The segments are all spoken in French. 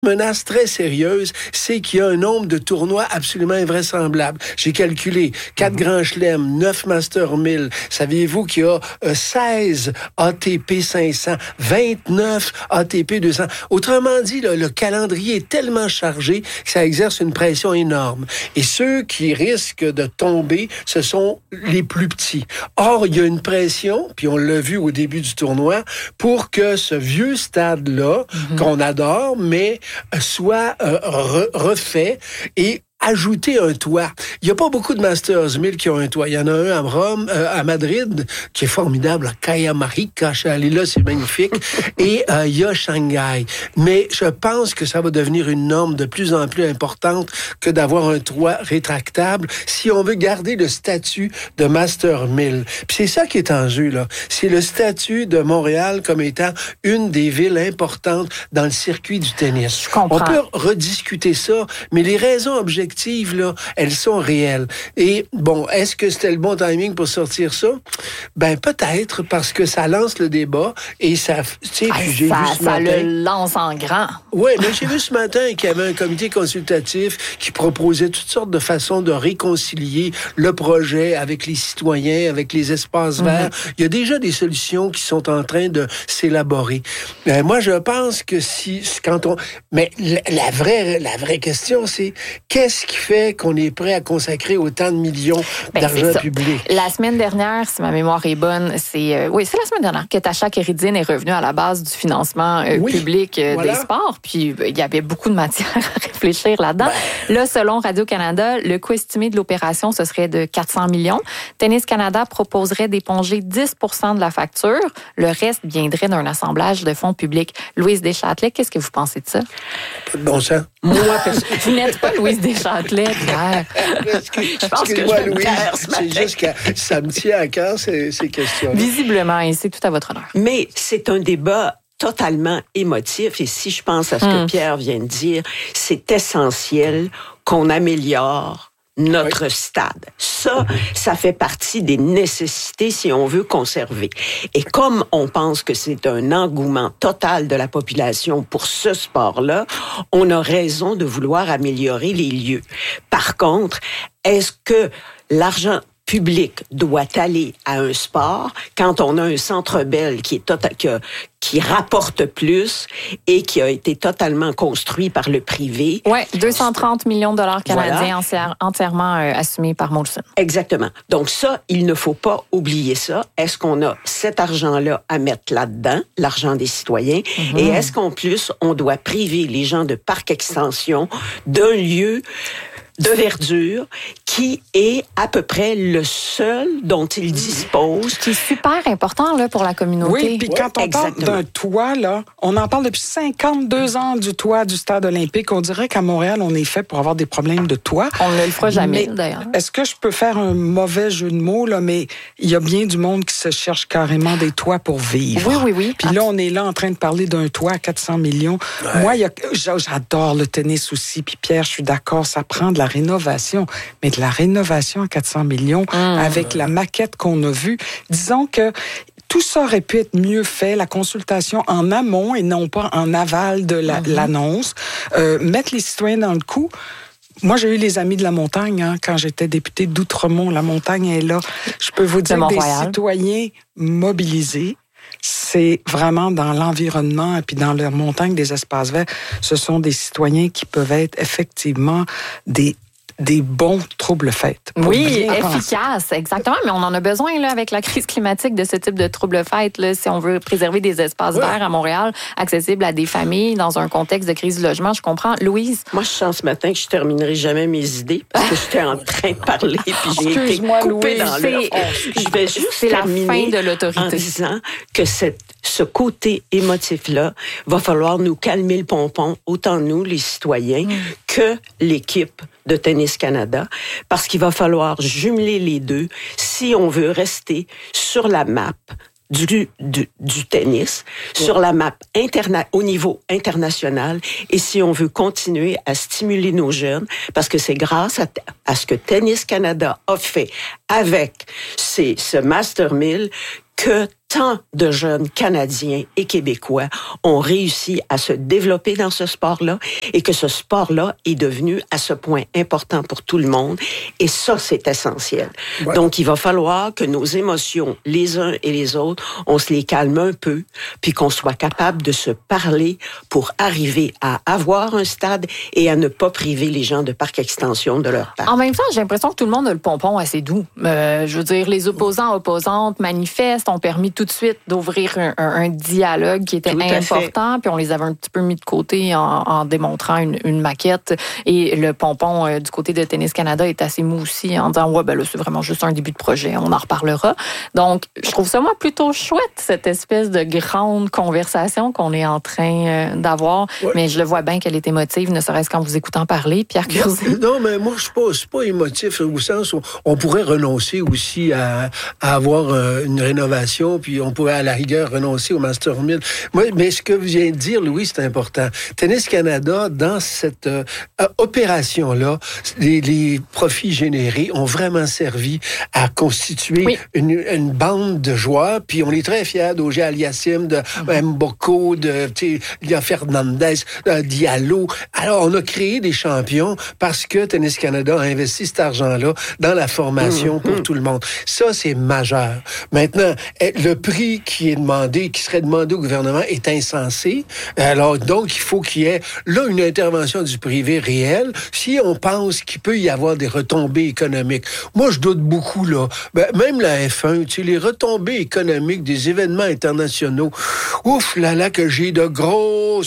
menace très sérieuse, c'est qu'il y a un nombre de tournois absolument invraisemblable. J'ai calculé 4 Grands Chelems, 9 Master 1000. Saviez-vous qu'il y a 16 ATP 500, 29 ATP 200. Autrement dit, là, le calendrier est tellement chargé que ça exerce une pression énorme. Et ceux qui risquent de tomber, ce sont les plus petits. Or, il y a une pression, puis on l'a vu au début du tournoi, pour que ce vieux stade-là, qu'on adore, mais soit refait et ajouter un toit. Il n'y a pas beaucoup de Masters 1000 qui ont un toit. Il y en a un à Rome, à Madrid, qui est formidable. Caia Marica, je suis allé là, c'est magnifique. Et il y a Shanghai. Mais je pense que ça va devenir une norme de plus en plus importante que d'avoir un toit rétractable si on veut garder le statut de Master 1000. Puis c'est ça qui est en jeu, là. C'est le statut de Montréal comme étant une des villes importantes dans le circuit du tennis. Je comprends. On peut rediscuter ça, mais les raisons objectives, là, elles sont réelles. Et bon, est-ce que c'était le bon timing pour sortir ça? Ben peut-être, parce que ça lance le débat et ça, tu sais, j'ai vu ce matin... Ça le lance en grand. Oui, mais j'ai vu ce matin qu'il y avait un comité consultatif qui proposait toutes sortes de façons de réconcilier le projet avec les citoyens, avec les espaces verts. Il y a déjà des solutions qui sont en train de s'élaborer. Moi, je pense que mais la vraie question, c'est qu'est-ce qui fait qu'on est prêt à consacrer autant de millions d'argent public? La semaine dernière, si ma mémoire est bonne, c'est la semaine dernière que Tasha Kéridine est revenue à la base du financement public des sports. Puis il y avait beaucoup de matière à réfléchir là-dedans. Là, selon Radio-Canada, le coût estimé de l'opération, ce serait de 400 millions. Tennis Canada proposerait d'éponger 10 % de la facture. Le reste viendrait d'un assemblage de fonds publics. Louise Deschâtelet, qu'est-ce que vous pensez de ça? Pas de bon sens. Moi, vous n'êtes pas Louise Deschâtelet, Pierre. Excuse-moi, Louise, c'est juste que ça me tient à cœur, ces questions-là. Visiblement, et c'est tout à votre honneur. Mais c'est un débat totalement émotif. Et si je pense à ce que Pierre vient de dire, c'est essentiel qu'on améliore notre stade. Ça fait partie des nécessités si on veut conserver. Et comme on pense que c'est un engouement total de la population pour ce sport-là, on a raison de vouloir améliorer les lieux. Par contre, est-ce que l'argent public doit aller à un sport quand on a un Centre Bell qui rapporte plus et qui a été totalement construit par le privé. Oui, 230 millions de dollars canadiens entièrement assumés par Molson. Exactement. Donc ça, il ne faut pas oublier ça. Est-ce qu'on a cet argent-là à mettre là-dedans, l'argent des citoyens, et est-ce qu'en plus, on doit priver les gens de Parc Extension d'un lieu de verdure qui est à peu près le seul dont ils disposent. Qui est super important là, pour la communauté. Oui, puis quand on parle d'un toit, là, on en parle depuis 52 ans du toit du stade olympique. On dirait qu'à Montréal, on est fait pour avoir des problèmes de toit. On ne le fera jamais, d'ailleurs. Est-ce que je peux faire un mauvais jeu de mots, là, mais il y a bien du monde qui se cherche carrément des toits pour vivre. Oui. Puis là, on est là en train de parler d'un toit à 400 millions. Ouais. Moi, j'adore le tennis aussi. Puis Pierre, je suis d'accord, ça prend de la rénovation. Mais de la rénovation à 400 millions avec la maquette qu'on a vue, disons que tout ça aurait pu être mieux fait, la consultation en amont et non pas en aval de l'annonce. Mettre les citoyens dans le coup. Moi, j'ai eu les Amis de la montagne quand j'étais députée d'Outremont. La montagne est là. Je peux vous dire que des citoyens mobilisés, c'est vraiment dans l'environnement et puis dans la montagne des espaces verts. Ce sont des citoyens qui peuvent être effectivement des bons troubles-fêtes. Oui, efficaces, exactement. Mais on en a besoin là, avec la crise climatique de ce type de troubles-fêtes. Là, si on veut préserver des espaces verts à Montréal, accessibles à des familles dans un contexte de crise du logement, je comprends. Louise? Moi, je sens ce matin que je terminerai jamais mes idées parce que j'étais en train de parler puis j'ai été coupée dans l'œuf. Je vais juste terminer la fin de l'autorité en disant que ce côté émotif-là, va falloir nous calmer le pompon, autant nous, les citoyens, que l'équipe de Tennis Canada, parce qu'il va falloir jumeler les deux si on veut rester sur la map du tennis, sur la map au niveau international, et si on veut continuer à stimuler nos jeunes, parce que c'est grâce à ce que Tennis Canada a fait avec ce Master 1000 que tant de jeunes Canadiens et Québécois ont réussi à se développer dans ce sport-là et que ce sport-là est devenu à ce point important pour tout le monde. Et ça, c'est essentiel. Ouais. Donc, il va falloir que nos émotions, les uns et les autres, on se les calme un peu, puis qu'on soit capable de se parler pour arriver à avoir un stade et à ne pas priver les gens de parcs extension de leur parc. En même temps, j'ai l'impression que tout le monde a le pompon assez doux. Je veux dire, les opposantes manifestent, ont permis tout de suite d'ouvrir un dialogue qui était important, puis on les avait un petit peu mis de côté en démontrant une maquette. Et le pompon du côté de Tennis Canada est assez mou aussi, en disant ouais, ben là, c'est vraiment juste un début de projet, on en reparlera. Donc, je trouve ça, moi, plutôt chouette, cette espèce de grande conversation qu'on est en train d'avoir. Ouais. Mais je le vois bien qu'elle est émotive, ne serait-ce qu'en vous écoutant parler, Pierre Curzi. Non, mais moi, je suis pas émotif au sens où on pourrait renoncer aussi à avoir une rénovation, puis on pourrait à la rigueur renoncer au Master 1000. Mais ce que vous venez de dire, Louis, c'est important. Tennis Canada, dans cette opération-là, les profits générés ont vraiment servi à constituer une bande de joueurs, puis on est très fiers d'Auger Aliassime, de Mboko, de Lia Fernandez, Diallo. Alors, on a créé des champions parce que Tennis Canada a investi cet argent-là dans la formation pour tout le monde. Ça, c'est majeur. Maintenant, le prix qui serait demandé au gouvernement est insensé. Alors, donc, il faut qu'il y ait là une intervention du privé réel si on pense qu'il peut y avoir des retombées économiques. Moi, je doute beaucoup, là. Même la F1, les retombées économiques des événements internationaux, ouf là, que j'ai de gros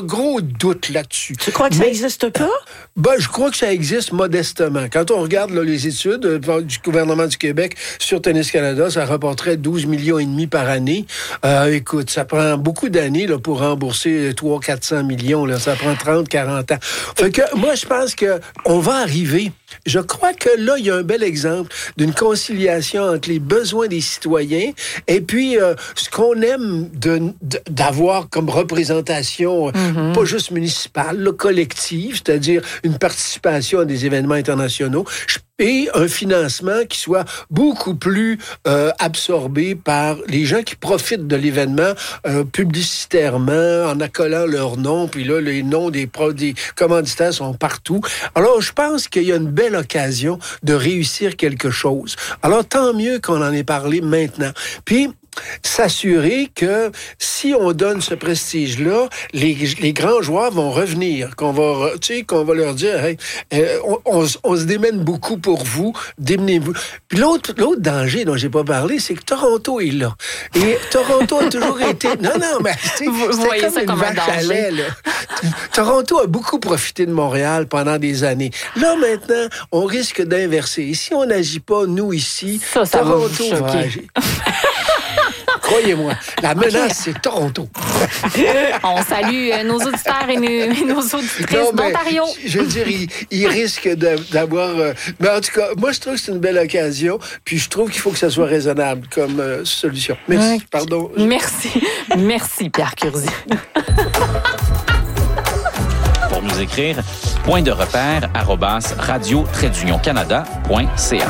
doutes là-dessus. Tu crois que ça n'existe pas? Je crois que ça existe modestement. Quand on regarde là, les études du gouvernement du Québec sur Tennis Canada, ça rapporterait 12,5 millions par année. Écoute, ça prend beaucoup d'années là, pour rembourser 300-400 millions. Là. Ça prend 30-40 ans. Fait que moi, je pense qu'on va arriver. Je crois que là, il y a un bel exemple d'une conciliation entre les besoins des citoyens et puis ce qu'on aime d'avoir comme représentation, pas juste municipale, là, collective, c'est-à-dire une participation à des événements internationaux et un financement qui soit beaucoup plus absorbé par les gens qui profitent de l'événement publicitairement, en accolant leur nom, puis là, les noms des commanditaires sont partout. Alors, je pense qu'il y a une belle occasion de réussir quelque chose. Alors, tant mieux qu'on en ait parlé maintenant. Puis, s'assurer que si on donne ce prestige-là, les grands joueurs vont revenir, qu'on va leur dire hey, on se démène beaucoup pour vous, démenez-vous. Puis l'autre danger dont j'ai pas parlé, c'est que Toronto est là. Et Toronto a toujours été... Non, mais c'était comme une vache à lait, là. Toronto a beaucoup profité de Montréal pendant des années. Là, maintenant, on risque d'inverser. Et si on n'agit pas, nous, ici, Toronto va agir. Croyez-moi, la menace, c'est Toronto. On salue nos auditeurs et nos auditrices d'Ontario. Je veux dire, ils risquent d'avoir... mais en tout cas, moi, je trouve que c'est une belle occasion, puis je trouve qu'il faut que ça soit raisonnable comme solution. Merci, pardon. Merci, Pierre Curzi. Pour nous écrire, point-de-repère@radio-canada.ca.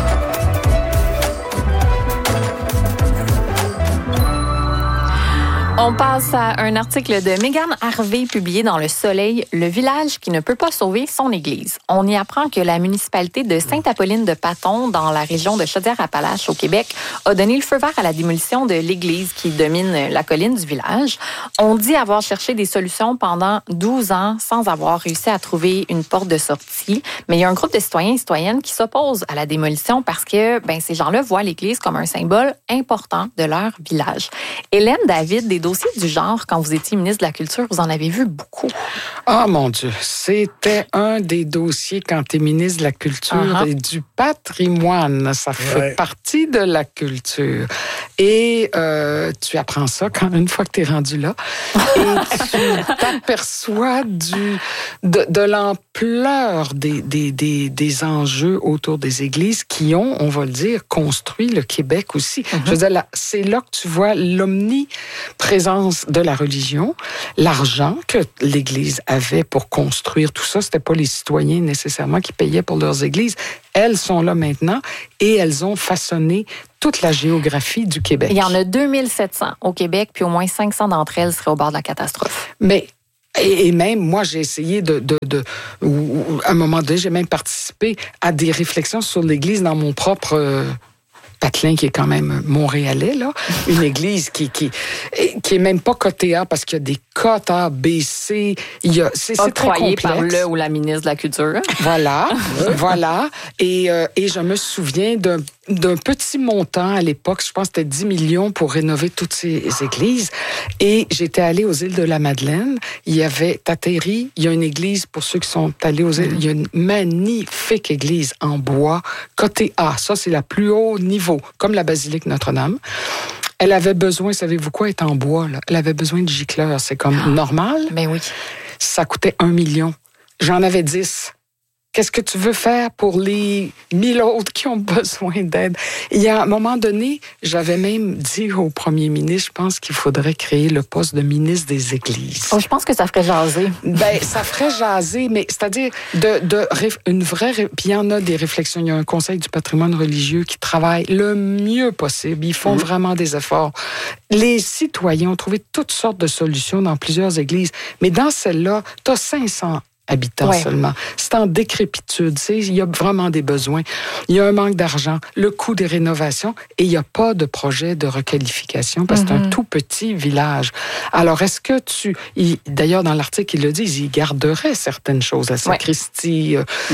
On passe à un article de Megan Harvey publié dans Le Soleil, « Le village qui ne peut pas sauver son église ». On y apprend que la municipalité de Sainte-Apolline-de-Paton, dans la région de Chaudière-Appalaches, au Québec, a donné le feu vert à la démolition de l'église qui domine la colline du village. On dit avoir cherché des solutions pendant 12 ans sans avoir réussi à trouver une porte de sortie. Mais il y a un groupe de citoyens et citoyennes qui s'opposent à la démolition parce que ces gens-là voient l'église comme un symbole important de leur village. Hélène David, des dossiers du genre, quand vous étiez ministre de la Culture, vous en avez vu beaucoup. Ah, mon Dieu, c'était un des dossiers quand tu es ministre de la Culture et du patrimoine. Ça fait partie de la culture. Et tu apprends ça une fois que tu es rendu là. Et tu t'aperçois de l'ampleur des enjeux autour des églises qui ont, on va le dire, construit le Québec aussi. Je veux dire, c'est là que tu vois l'omniprésence présence de la religion, l'argent que l'Église avait pour construire tout ça, c'était pas les citoyens nécessairement qui payaient pour leurs églises. Elles sont là maintenant et elles ont façonné toute la géographie du Québec. Il y en a 2700 au Québec, puis au moins 500 d'entre elles seraient au bord de la catastrophe. Mais et même, moi, j'ai essayé à un moment donné, j'ai même participé à des réflexions sur l'Église dans mon propre patelin, qui est quand même montréalais, là. Une église qui est même pas cotée A, parce qu'il y a des cotes A, B, C. C'est très complexe. Par le ou la ministre de la Culture. Voilà, voilà. Et je me souviens d'un petit montant à l'époque, je pense que c'était 10 millions pour rénover toutes ces églises. Et j'étais allée aux îles de la Madeleine. Il y avait Tateri, il y a une église, pour ceux qui sont allés aux îles, il y a une magnifique église en bois, cotée A. Ça, c'est la plus haut niveau, comme la basilique Notre-Dame. Elle avait besoin, savez-vous quoi, être en bois, là? Elle avait besoin de gicleurs. C'est comme normal. Mais oui. Ça coûtait 1 million. J'en avais 10. Qu'est-ce que tu veux faire pour les 1000 autres qui ont besoin d'aide? Il y a un moment donné, j'avais même dit au premier ministre, je pense qu'il faudrait créer le poste de ministre des Églises. Oh, je pense que ça ferait jaser. Ben, ça ferait jaser, mais c'est-à-dire une vraie... Puis il y en a des réflexions. Il y a un conseil du patrimoine religieux qui travaille le mieux possible. Ils font vraiment des efforts. Les citoyens ont trouvé toutes sortes de solutions dans plusieurs églises, mais dans celle-là, tu as 500 habitants seulement. C'est en décrépitude. Il y a vraiment des besoins. Il y a un manque d'argent, le coût des rénovations, et il n'y a pas de projet de requalification parce que c'est un tout petit village. Alors, est-ce que d'ailleurs, dans l'article, ils le disent, ils garderaient certaines choses, la sacristie,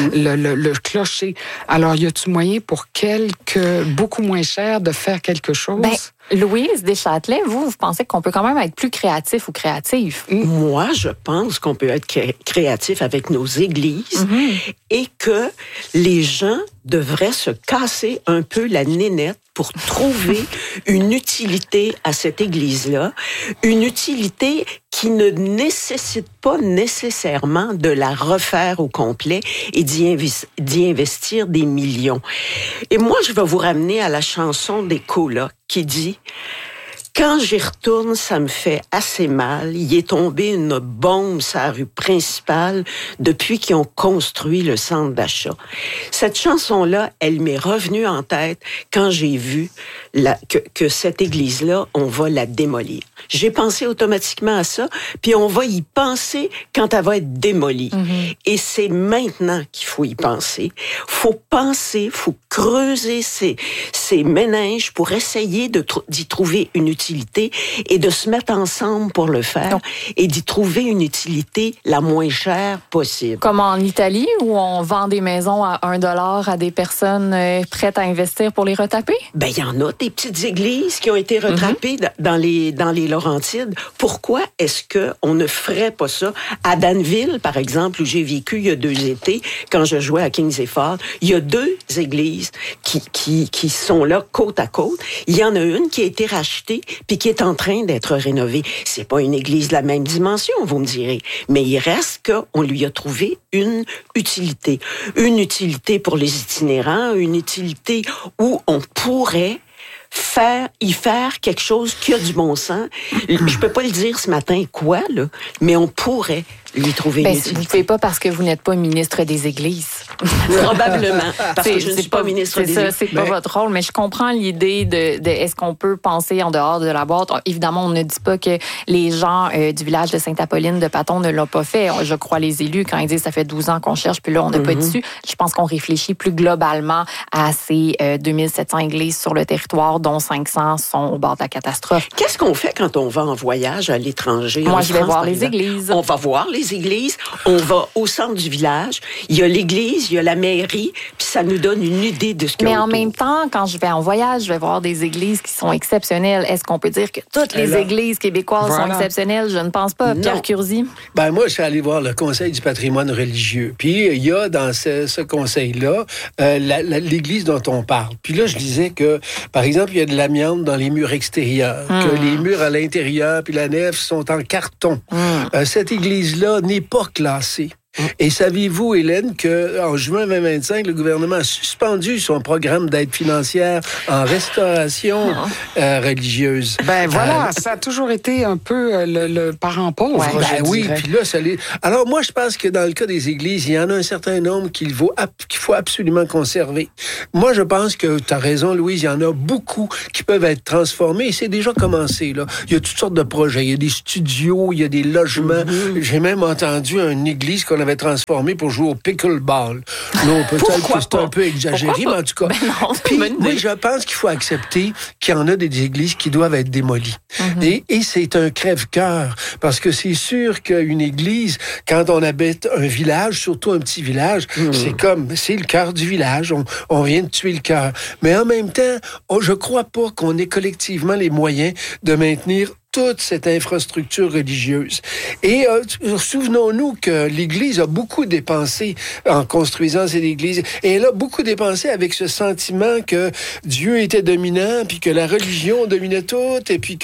le clocher. Alors, y a-t-il moyen pour beaucoup moins cher de faire quelque chose? Louise Deschâtelet, vous pensez qu'on peut quand même être plus créatif ou créative? Moi, je pense qu'on peut être créatif avec nos églises et que les gens devraient se casser un peu la nénette pour trouver une utilité à cette église-là, une utilité qui ne nécessite pas nécessairement de la refaire au complet et d'y investir des millions. Et moi, je vais vous ramener à la chanson des Colocs qui dit « Quand j'y retourne, ça me fait assez mal. Il est tombé une bombe sur la rue principale depuis qu'ils ont construit le centre d'achat. » Cette chanson-là, elle m'est revenue en tête quand j'ai vu que cette église-là, on va la démolir. J'ai pensé automatiquement à ça, puis on va y penser quand elle va être démolie. Et c'est maintenant qu'il faut y penser. Faut penser, faut creuser ces méninges pour essayer d'y trouver une utilité et de se mettre ensemble pour le faire et d'y trouver une utilité la moins chère possible. Comme en Italie, où on vend des maisons à 1$ à des personnes prêtes à investir pour les retaper? Ben, il y en a des petites églises qui ont été retrapées dans les Laurentides. Pourquoi est-ce qu'on ne ferait pas ça? À Danville, par exemple, où j'ai vécu il y a 2 étés, quand je jouais à Kings et Falls, il y a 2 églises qui sont là côte à côte. Il y en a une qui a été rachetée puis qui est en train d'être rénovée. C'est pas une église de la même dimension, vous me direz, mais il reste qu'on lui a trouvé une utilité. Une utilité pour les itinérants, une utilité où on pourrait y faire quelque chose qui a du bon sens. Je peux pas le dire ce matin quoi, là, mais on pourrait lui trouver une utilité. Vous ne pouvez pas parce que vous n'êtes pas ministre des Églises. Probablement, parce que je ne suis pas ministre des Églises. C'est pas votre rôle, mais je comprends l'idée de est-ce qu'on peut penser en dehors de la boîte. Évidemment, on ne dit pas que les gens du village de Sainte-Apolline de Paton ne l'ont pas fait. Je crois les élus, quand ils disent ça fait 12 ans qu'on cherche, puis là, on n'a pas dessus. Je pense qu'on réfléchit plus globalement à ces 2700 églises sur le territoire, dont 500 sont au bord de la catastrophe. Qu'est-ce qu'on fait quand on va en voyage à l'étranger? Moi, je vais voir les églises. On va voir les églises, on va au centre du village, il y a l'église, il y a la mairie, puis ça nous donne une idée de ce qu'il y a Mais en autour. même temps, quand je vais en voyage, je vais voir des églises qui sont exceptionnelles. Est-ce qu'on peut dire que toutes les églises québécoises sont exceptionnelles? Je ne pense pas. Pierre Curzi? Ben moi, je suis allé voir le Conseil du patrimoine religieux. Puis, il y a dans ce conseil-là l'église dont on parle. Puis là, je disais que, par exemple, il y a de l'amiante dans les murs extérieurs, que les murs à l'intérieur puis la nef sont en carton. Cette église-là n'est pas classée. Et saviez-vous, Hélène, qu'en juin 2025, le gouvernement a suspendu son programme d'aide financière en restauration religieuse? Ben voilà, ça a toujours été un peu le parent pauvre, je dirais. Puis là, Alors moi, je pense que dans le cas des églises, il y en a un certain nombre qu'il faut absolument conserver. Moi, je pense que tu as raison, Louise, il y en a beaucoup qui peuvent être transformés et c'est déjà commencé, là. Il y a toutes sortes de projets. Il y a des studios, il y a des logements. J'ai même entendu une église qu'on avait transformée pour jouer au pickleball. Non, peut-être que c'est un peu exagéré, mais en tout cas. Puis, oui, je pense qu'il faut accepter qu'il y en a des églises qui doivent être démolies. Et c'est un crève-cœur, parce que c'est sûr qu'une église, quand on habite un village, surtout un petit village, c'est le cœur du village. On vient de tuer le cœur. Mais en même temps, je crois pas qu'on ait collectivement les moyens de maintenir toute cette infrastructure religieuse. Et souvenons-nous que l'Église a beaucoup dépensé en construisant cette Église. Et elle a beaucoup dépensé avec ce sentiment que Dieu était dominant, puis que la religion dominait tout,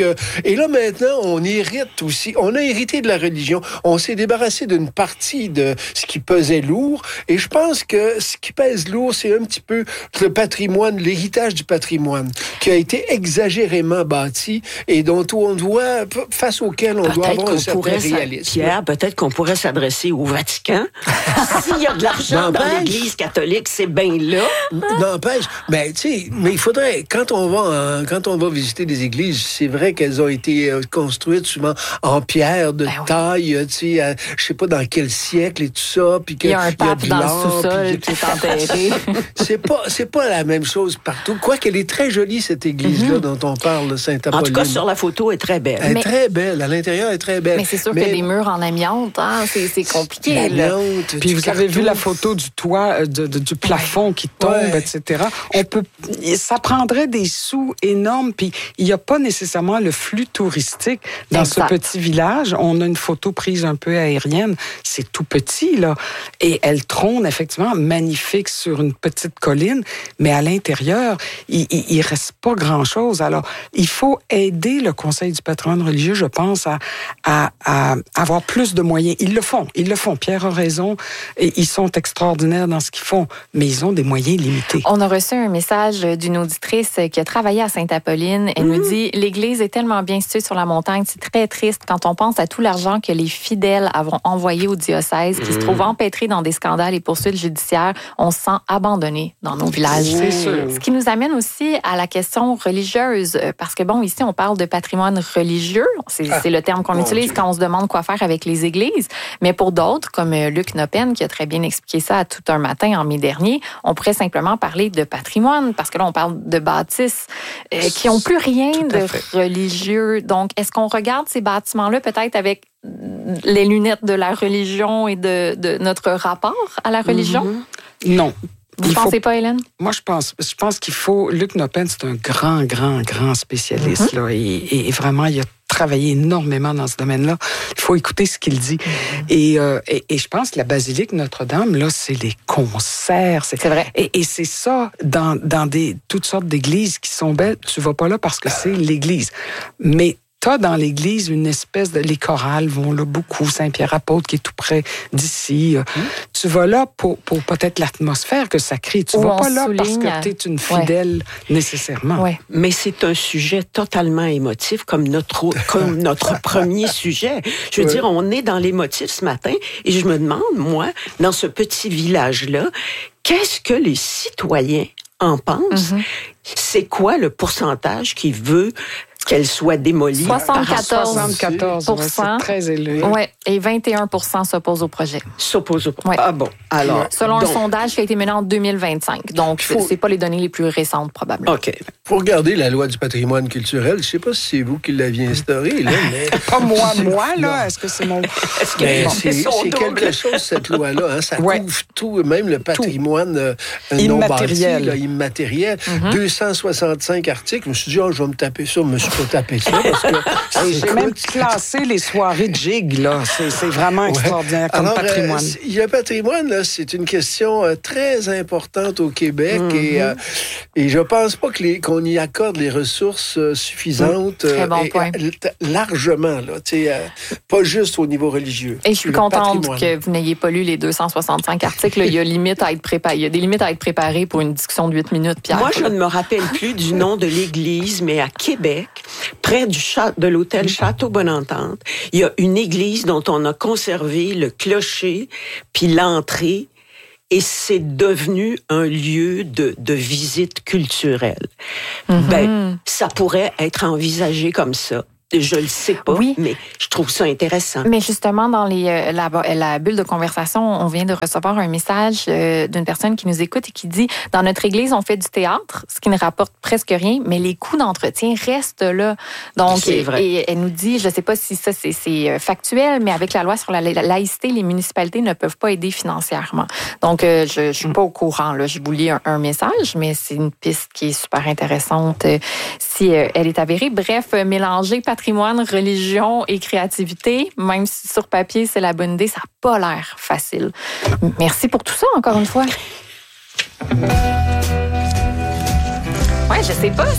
et là, maintenant, on hérite aussi. On a hérité de la religion. On s'est débarrassé d'une partie de ce qui pesait lourd. Et je pense que ce qui pèse lourd, c'est un petit peu le patrimoine, l'héritage du patrimoine, qui a été exagérément bâti et dont on doit face auquel on doit avoir un certain réalisme. Pierre, peut-être qu'on pourrait s'adresser au Vatican. S'il y a de l'argent dans l'Église catholique, c'est bien là. N'empêche, mais il faudrait, quand on va visiter des églises, c'est vrai qu'elles ont été construites souvent en pierre de taille, je sais pas dans quel siècle et tout ça, puis il y a un pape dans le sous-sol qui est enterré. c'est pas la même chose partout. Quoiqu'elle est très jolie, cette église-là dont on parle, Sainte-Apolline. En tout cas, sur la photo, elle est très belle. Elle est très belle. À l'intérieur, elle est très belle. Mais c'est sûr qu'il y a des murs en amiante. C'est compliqué. L'amiante, puis vous avez vu la photo du toit, du plafond qui tombe, etc. Ça prendrait des sous énormes. Puis il n'y a pas nécessairement le flux touristique dans ce petit village. On a une photo prise un peu aérienne. C'est tout petit, là. Et elle trône, effectivement, magnifique sur une petite colline. Mais à l'intérieur, il reste pas grand-chose. Alors, il faut aider le Conseil du patrimoine religieux, je pense, à avoir plus de moyens. Ils le font. Pierre a raison. Et ils sont extraordinaires dans ce qu'ils font, mais ils ont des moyens limités. On a reçu un message d'une auditrice qui a travaillé à Sainte-Apolline. Elle nous dit « L'Église est tellement bien située sur la montagne, c'est très triste quand on pense à tout l'argent que les fidèles avons envoyé au diocèse, qui se trouvent empêtrés dans des scandales et poursuites judiciaires. On se sent abandonné dans nos villages. » C'est sûr. Ce qui nous amène aussi à la question religieuse, parce que ici, on parle de patrimoine religieux. C'est le terme qu'on utilise quand on se demande quoi faire avec les églises. Mais pour d'autres, comme Luc Noppen, qui a très bien expliqué ça à Tout un matin en mai dernier, on pourrait simplement parler de patrimoine, parce que là, on parle de bâtisses qui n'ont plus rien de religieux. Donc, est-ce qu'on regarde ces bâtiments-là peut-être avec les lunettes de la religion et de notre rapport à la religion? Non. Vous ne pensez pas, Hélène? Moi, je pense qu'il faut... Luc Noppen, c'est un grand spécialiste, là, et vraiment, il a travaillé énormément dans ce domaine-là. Il faut écouter ce qu'il dit. Et je pense que la basilique Notre-Dame, là, c'est les concerts. C'est vrai. Et c'est ça, dans toutes sortes d'églises qui sont belles. Tu vas pas là parce que c'est l'église. Mais t'as dans l'église une espèce de... Les chorales vont là beaucoup. Saint-Pierre-Apôtre, qui est tout près d'ici. Tu vas là pour peut-être l'atmosphère que ça crée. Tu vas pas là parce que tu es une fidèle nécessairement. Ouais. Mais c'est un sujet totalement émotif, comme notre premier sujet. Je veux dire, on est dans l'émotif ce matin et je me demande, moi, dans ce petit village-là, qu'est-ce que les citoyens en pensent? C'est quoi le pourcentage qui veut qu'elle soit démolie? 74 c'est très élevé. Oui, et 21 s'opposent au projet. S'opposent au projet. Ouais. Ah bon, alors... Selon un sondage qui a été mené en 2025. Donc, c'est pas les données les plus récentes, probablement. OK. Pour regarder la loi du patrimoine culturel, je sais pas si c'est vous qui l'aviez instaurée, là, mais... Pas moi, là. Est-ce que c'est mon... C'est quelque chose, cette loi-là. Hein? Ça couvre tout, même le patrimoine non bâti, immatériel. 265 articles. Je me suis dit, je vais me taper ça. Je me suis faut taper ça parce que... J'ai même classé les soirées de gigs, là. C'est vraiment extraordinaire comme patrimoine. Le patrimoine, là, c'est une question très importante au Québec et je pense pas qu'on y accorde les ressources suffisantes. Très bon point. Largement, là, pas juste au niveau religieux. Et je suis contente que vous n'ayez pas lu les 265 articles. Il y a limite à être préparé. Il y a des limites à être préparées pour une discussion de 8 minutes, Pierre. Moi, je ne me rappelle plus du nom de l'église, mais à Québec, près de l'hôtel Château Bonne-Entente, il y a une église dont on a conservé le clocher puis l'entrée. Et c'est devenu un lieu de visite culturelle. Ben, ça pourrait être envisagé comme ça. Je le sais pas, mais je trouve ça intéressant. Mais justement, dans la bulle de conversation, on vient de recevoir un message d'une personne qui nous écoute et qui dit « Dans notre église, on fait du théâtre, ce qui ne rapporte presque rien, mais les coûts d'entretien restent là. » Donc, c'est vrai. Et elle nous dit, je ne sais pas si ça c'est factuel, mais avec la loi sur la laïcité, les municipalités ne peuvent pas aider financièrement. Donc, je ne suis pas au courant. Là. Je vous lis un message, mais c'est une piste qui est super intéressante si elle est avérée. Bref, mélanger patrimoine, religion et créativité, même si sur papier, c'est la bonne idée, ça n'a pas l'air facile. Merci pour tout ça, encore une fois. Ouais, je sais pas